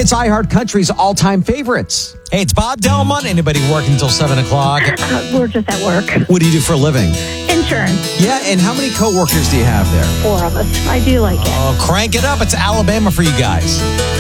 It's iHeart Country's all-time favorites. Hey, it's Bob Delmont. Anybody working until 7 o'clock? We're just at work. What do you do for a living? Insurance. Yeah, and how many coworkers do you have there? 4 of us. I do like it. Oh, crank it up. It's Alabama for you guys.